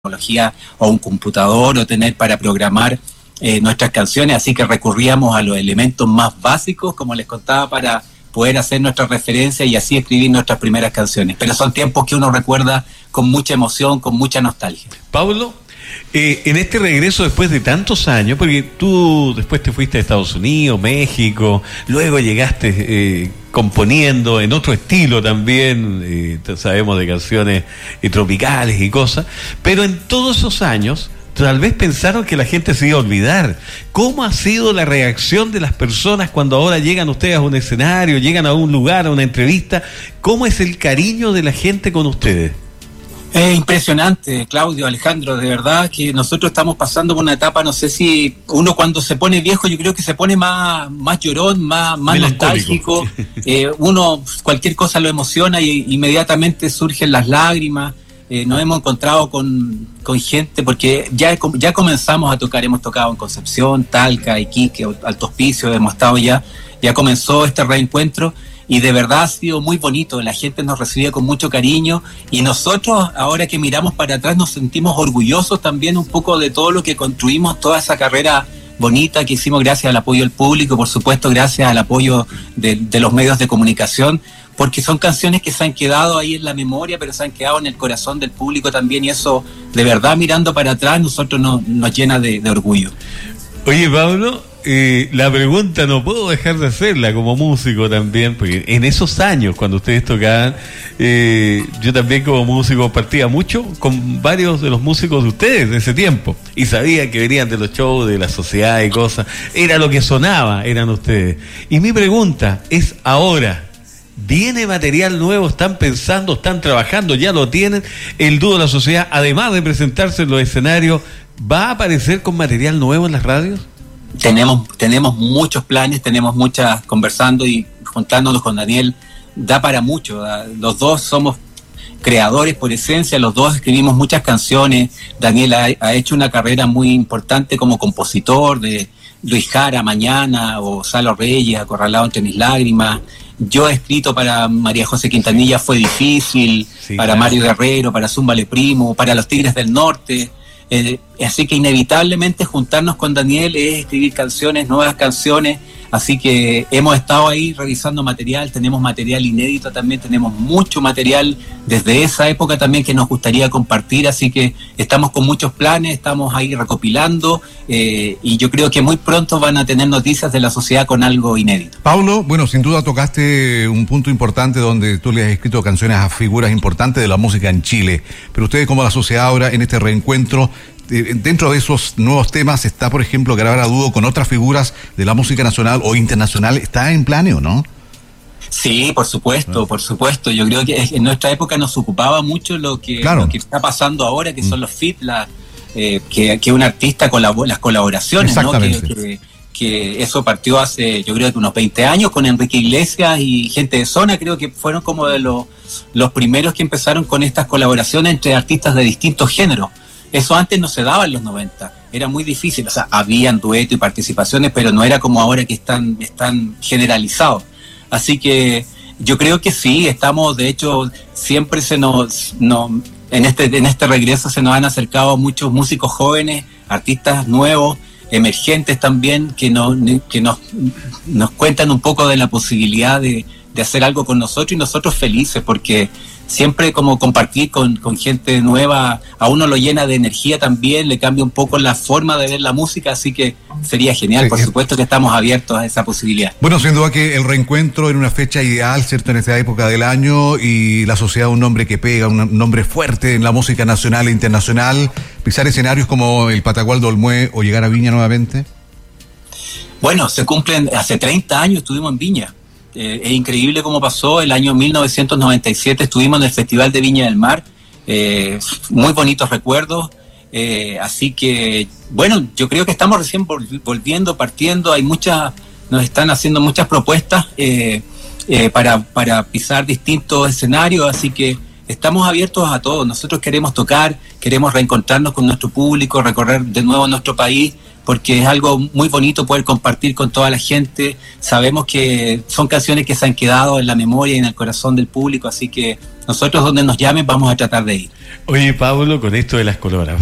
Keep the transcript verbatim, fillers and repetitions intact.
tecnología o un computador o tener para programar eh, nuestras canciones, así que recurríamos a los elementos más básicos, como les contaba, para poder hacer nuestras referencias y así escribir nuestras primeras canciones. Pero son tiempos que uno recuerda con mucha emoción, con mucha nostalgia. Pablo, eh, en este regreso después de tantos años, porque tú después te fuiste a Estados Unidos, México, luego llegaste eh, componiendo en otro estilo también, eh, sabemos de canciones eh, tropicales y cosas, pero en todos esos años tal vez pensaron que la gente se iba a olvidar. ¿Cómo ha sido la reacción de las personas cuando ahora llegan ustedes a un escenario, llegan a un lugar, a una entrevista? ¿Cómo es el cariño de la gente con ustedes? Es impresionante, Claudio, Alejandro, de verdad que nosotros estamos pasando por una etapa, no sé si uno cuando se pone viejo, yo creo que se pone más, más llorón, más, más nostálgico, eh, uno cualquier cosa lo emociona y inmediatamente surgen las lágrimas. Eh, nos hemos encontrado con, con gente, porque ya, ya comenzamos a tocar, hemos tocado en Concepción, Talca, Iquique, Alto Hospicio, hemos estado ya, ya comenzó este reencuentro. Y de verdad ha sido muy bonito, la gente nos recibe con mucho cariño y nosotros ahora que miramos para atrás nos sentimos orgullosos también un poco de todo lo que construimos, toda esa carrera bonita que hicimos gracias al apoyo del público, por supuesto gracias al apoyo de, de los medios de comunicación, porque son canciones que se han quedado ahí en la memoria, pero se han quedado en el corazón del público también y eso de verdad mirando para atrás nosotros nos, nos llena de, de orgullo. Oye, Pablo, eh, la pregunta no puedo dejar de hacerla como músico también, porque en esos años cuando ustedes tocaban, eh, yo también como músico compartía mucho con varios de los músicos de ustedes de ese tiempo, y sabía que venían de los shows, de la sociedad y cosas, era lo que sonaba, eran ustedes. Y mi pregunta es ahora, ¿viene material nuevo? ¿Están pensando, están trabajando, ya lo tienen? El dúo de la sociedad, además de presentarse en los escenarios, ¿va a aparecer con material nuevo en las radios? Tenemos, tenemos muchos planes, tenemos muchas conversando y juntándonos con Daniel, da para mucho. ¿Verdad? Los dos somos creadores por esencia, los dos escribimos muchas canciones. Daniel ha, ha hecho una carrera muy importante como compositor de Luis Jara, Mañana, o Salo Reyes, Acorralado entre mis lágrimas. Yo he escrito para María José Quintanilla, Fue difícil, sí, para claro. Mario Guerrero, para Zúmbale Primo, para Los Tigres del Norte. Eh, así que inevitablemente juntarnos con Daniel es escribir canciones, nuevas canciones, así que hemos estado ahí revisando material, tenemos material inédito también, tenemos mucho material desde esa época también que nos gustaría compartir, así que estamos con muchos planes, estamos ahí recopilando eh, y yo creo que muy pronto van a tener noticias de la sociedad con algo inédito. Pablo, bueno, sin duda tocaste un punto importante donde tú le has escrito canciones a figuras importantes de la música en Chile, pero ustedes como la sociedad ahora en este reencuentro, dentro de esos nuevos temas está, por ejemplo, grabar a dúo con otras figuras de la música nacional o internacional. ¿Está en planeo, no? Sí, por supuesto, por supuesto. Yo creo que en nuestra época nos ocupaba mucho lo que, claro. lo que está pasando ahora, que son los feat, la, eh, que, que un artista colabora, las colaboraciones, ¿no? Que, que, que eso partió hace, yo creo que unos veinte años con Enrique Iglesias y Gente de Zona, creo que fueron como de los, los primeros que empezaron con estas colaboraciones entre artistas de distintos géneros. Eso antes no se daba en los noventa, era muy difícil, o sea, habían duetos y participaciones, pero no era como ahora que están, están generalizados. Así que yo creo que sí, estamos, de hecho, siempre se nos, nos en este, en este regreso se nos han acercado muchos músicos jóvenes, artistas nuevos, emergentes también, que, no, que nos, nos cuentan un poco de la posibilidad de, de hacer algo con nosotros y nosotros felices, porque siempre como compartir con, con gente nueva, a uno lo llena de energía también, le cambia un poco la forma de ver la música, así que sería genial, sí, por supuesto que estamos abiertos a esa posibilidad. Bueno, sin duda que el reencuentro en una fecha ideal, ¿cierto?, en esta época del año, y la sociedad, un nombre que pega, un nombre fuerte en la música nacional e internacional, pisar escenarios como el Patagual de Olmué o llegar a Viña nuevamente. Bueno, se cumplen, hace treinta años estuvimos en Viña. Eh, es increíble cómo pasó. El año mil novecientos noventa y siete estuvimos en el Festival de Viña del Mar, eh, muy bonitos recuerdos, eh, así que bueno, yo creo que estamos recién volviendo, partiendo, hay muchas, nos están haciendo muchas propuestas eh, eh, para, para pisar distintos escenarios, así que estamos abiertos a todo. Nosotros queremos tocar, queremos reencontrarnos con nuestro público, recorrer de nuevo nuestro país, porque es algo muy bonito poder compartir con toda la gente. Sabemos que son canciones que se han quedado en la memoria y en el corazón del público, así que nosotros donde nos llamen vamos a tratar de ir. Oye, Pablo, con esto de las colaboraciones